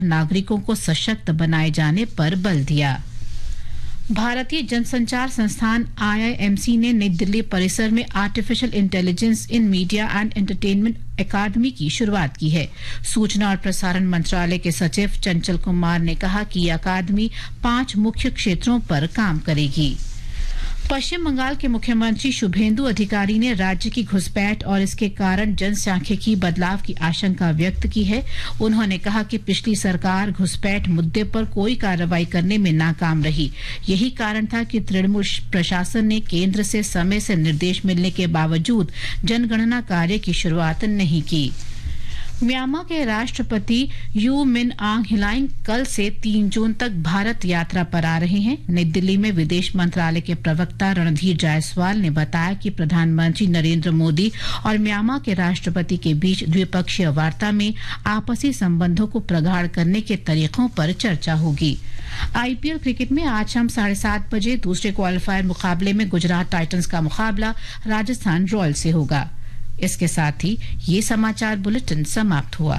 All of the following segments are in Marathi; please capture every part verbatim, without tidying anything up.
नागरिकों को सशक्त बनाए जाने पर बल दिया। भारतीय जनसंचार संस्थान आई आई एम सी ने नई दिल्ली परिसर में artificial intelligence in media end entertainment अकादमी की शुरुआत की है। सूचना और प्रसारण मंत्रालय के सचिव चंचल कुमार ने कहा कि यह अकादमी पांच मुख्य क्षेत्रों पर काम करेगी। पश्चिम बंगाल के मुख्यमंत्री शुभेंदु अधिकारी ने राज्य की घुसपैठ और इसके कारण जनसांख्यिकी बदलाव की आशंका व्यक्त की है। उन्होंने कहा कि पिछली सरकार घुसपैठ मुद्दे पर कोई कार्रवाई करने में नाकाम रही। यही कारण था कि तृणमूल प्रशासन ने केंद्र से समय से निर्देश मिलने के बावजूद जनगणना कार्य की शुरुआत नहीं की। म्यांमार के राष्ट्रपति यू मिन आंग ह्लाइंग कल से तीन जून तक भारत यात्रा पर आ रहे हैं। नई दिल्ली में विदेश मंत्रालय के प्रवक्ता रणधीर जायसवाल ने बताया कि प्रधानमंत्री नरेंद्र मोदी और म्यांमार के राष्ट्रपति के बीच द्विपक्षीय वार्ता में आपसी संबंधों को प्रगाढ़ करने के तरीकों पर चर्चा होगी। आई पी एल क्रिकेट में आज शाम साढ़े सात बजे दूसरे क्वालिफायर मुकाबले में गुजरात टाइटंस का मुकाबला राजस्थान रॉयल्स से होगा। इसके साथ ही ये समाचार बुलेटिन समाप्त हुआ।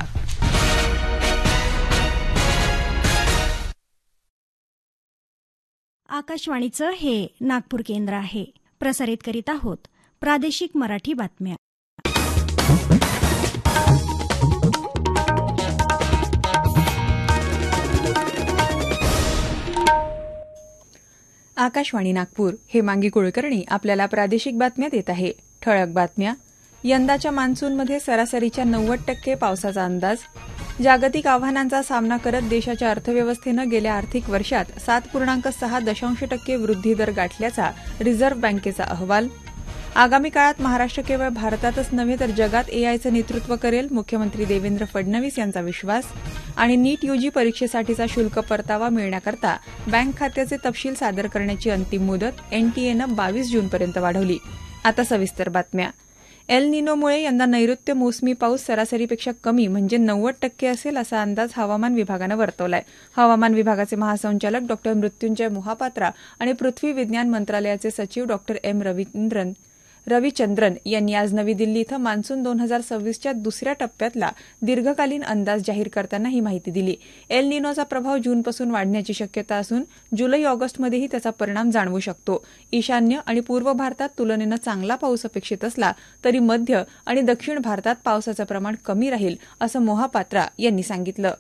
आकाशवाणीचं हे नागपूर केंद्र आहे। प्रसारित करीत आहोत प्रादेशिक मराठी बातम्या। आकाशवाणी नागपूर हेमांगी कुलकर्णी आपल्याला प्रादेशिक बातम्या देत आहे। ठळक बातम्या। यंदाच्या मान्सूनमध्ये सरासरीच्या नव्वद टक्के पावसाचा अंदाज। जागतिक आव्हानांचा सामना करत देशाच्या अर्थव्यवस्थेनं गेल्या आर्थिक वर्षात सात पूर्णांक सहा दशांश टक्के वृद्धी दर गाठल्याचा रिझर्व्ह बँकेचा अहवाल। आगामी काळात महाराष्ट्र केवळ भारतातच नव्हे तर जगात एआयचं नेतृत्व करेल, मुख्यमंत्री देवेंद्र फडणवीस यांचा विश्वास। आणि नीट यूजी परीक्षेसाठीचा शुल्क परतावा मिळण्याकरता बँक खात्याचे तपशील सादर करण्याची अंतिम मुदत एनटीएनं बावीस जूनपर्यंत वाढवली। आता सविस्तर बातम्या। एल निनोमुळे यंदा नैऋत्य मोसमी पाऊस सरासरीपेक्षा कमी म्हणजे नव्वद टक्के असेल असा अंदाज हवामान विभागानं वर्तवलाय। हवामान विभागाचे महासंचालक डॉक्टर मृत्युंजय मोहापात्रा आणि पृथ्वी विज्ञान मंत्रालयाचे सचिव डॉक्टर एम रविंद्रन रविचंद्रन यांनी आज नवी दिल्ली इथं मान्सून दोन हजार सव्वीसच्या दुसऱ्या टप्प्यातला दीर्घकालीन अंदाज जाहीर करताना ही माहिती दिली। एल निनोचा प्रभाव जूनपासून वाढण्याची शक्यता असून जुलै ऑगस्टमध्येही त्याचा परिणाम जाणवू शकतो। ईशान्य आणि पूर्व भारतात तुलनेनं चांगला पाऊस अपेक्षित असला तरी मध्य आणि दक्षिण भारतात पावसाचं प्रमाण कमी राहील असं मोहापात्रा यांनी सांगितलं।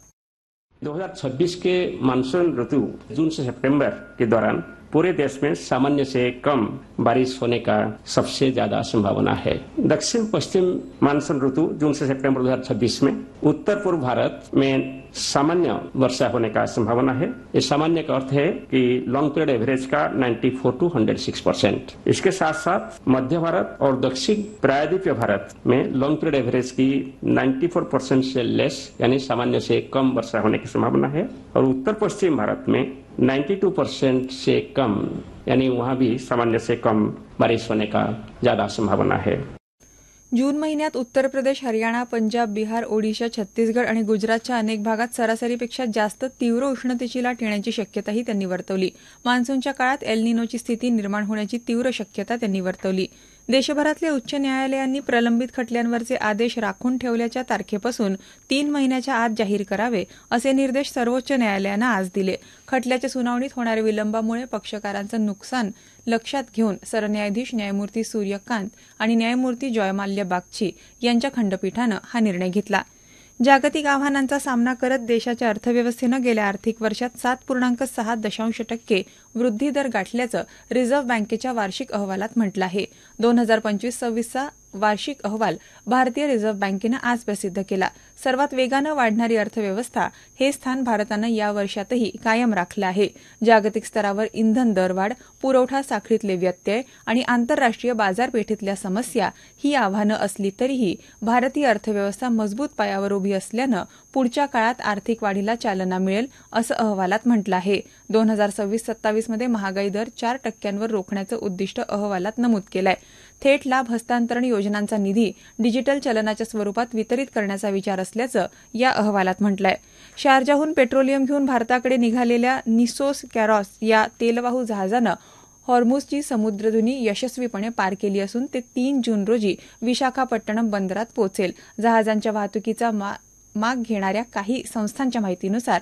दो हजार छब्बीस के मानसून ऋतु जून से सितंबर के दौरान पूरे देश में सामान्य से कम बारिश होने का सबसे ज्यादा संभावना है। दक्षिण पश्चिम मानसून ऋतु जून से सितंबर दो हजार छब्बीस में उत्तर पूर्व भारत में सामान्य वर्षा होने का संभावना है। इस सामान्य का अर्थ है कि लॉन्ग पीरियड एवरेज का चौरानवे टू एक सौ छह परसेंट। इसके साथ साथ मध्य भारत और दक्षिण प्रायद्वीपीय भारत में लॉन्ग पीरियड एवरेज की चौरानवे परसेंट से लेस यानी सामान्य से कम वर्षा होने की संभावना है। और उत्तर पश्चिम भारत में बानवे परसेंट से कम यानी वहां भी सामान्य से कम बारिश होने का ज्यादा संभावना है। जून महिन्यात उत्तर प्रदेश, हरियाणा, पंजाब, बिहार, ओडिशा, छत्तीसगड आणि गुजरातच्या अनेक भागात सरासरीपेक्षा जास्त तीव्र उष्णतेची लाट येण्याची शक्यताही त्यांनी वर्तवली। मान्सूनच्या काळात एल निनोची स्थिती निर्माण होण्याची तीव्र शक्यता त्यांनी वर्तवली। देशभरातल्या उच्च न्यायालयांनी प्रलंबित खटल्यांवरचे आदेश राखून ठेवल्याच्या तारखेपासून तीन महिन्याच्या आत जाहीर करावे असे निर्देश सर्वोच्च न्यायालयानं आज दिले। खटल्याच्या सुनावणीत होणाऱ्या विलंबामुळे पक्षकारांचं नुकसान लक्षात घेऊन सरन्यायाधीश न्यायमूर्ती सूर्यकांत आणि न्यायमूर्ती जयमाल्य बागची यांच्या खंडपीठानं हा निर्णय घेतला। जागतिक आव्हानांचा सामना करत देशाच्या अर्थव्यवस्थेनं गेल्या आर्थिक वर्षात सात पूर्णांक सहा दशांश टक्के वृद्धी दर गाठल्याचं रिझर्व्ह बँकेच्या वार्षिक अहवालात म्हटलं आहे। दोन हजार पंचवीस सव्वीसचा वार्षिक अहवाल भारतीय रिझर्व्ह बँकेनं आज प्रसिद्ध केला। सर्वात वेगानं वाढणारी अर्थव्यवस्था हे स्थान भारतानं या वर्षातही कायम राखलं आहे। जागतिक स्तरावर इंधन दरवाढ, पुरवठा साखळीतले व्यत्यय आणि आंतरराष्ट्रीय बाजारपेठेतल्या समस्या ही आव्हानं असली तरीही भारतीय अर्थव्यवस्था मजबूत पायावर उभी असल्यानं पुढच्या काळात आर्थिक वाढीला चालना मिळेल असं अहवालात म्हटलं आहे। दोन हजार सव्वीस सत्तावीस मध्ये महागाई दर चार टक्क्यांवर रोखण्याचं उद्दिष्ट अहवालात नमूद केलंय। थेट लाभ हस्तांतरण योजनांचा निधी डिजिटल चलनाच्या स्वरूपात वितरित करण्याचा विचार असल्याचं या अहवालात म्हटलंय। शारजाहून पेट्रोलियम घेऊन भारताकडे निघालेल्या निसोस कॅरॉस या तेलवाहू जहाजानं हॉर्मुझची समुद्रधुनी यशस्वीपणे पार केली असून ते तीन जून रोजी विशाखापट्टणम बंदरात पोहोचेल। जहाजांच्या वाहतुकीचा माग घेणाऱ्या काही संस्थांच्या माहितीनुसार